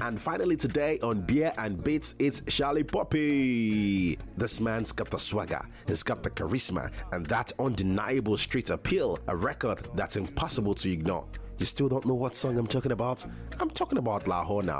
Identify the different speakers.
Speaker 1: And finally today on Beer and Beats, it's Charlie Poppy. This man's got the swagger, he's got the charisma, and that undeniable street appeal, a record that's impossible to ignore. You still don't know what song I'm talking about? I'm talking about Lahore now.